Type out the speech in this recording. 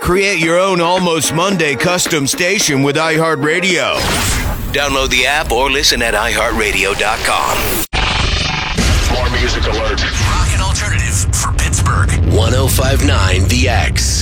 Create your own Almost Monday custom station with iHeartRadio. Download the app or listen at iHeartRadio.com. More music alert. Rock and alternative for Pittsburgh. 105.9 The X.